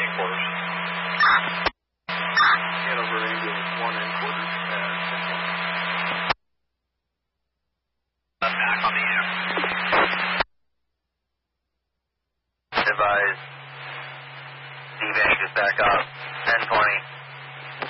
8 quarters. Hanover ambulance 1 and quarters at 10. Back on the air. Advise. D-Bank is back up. 1020.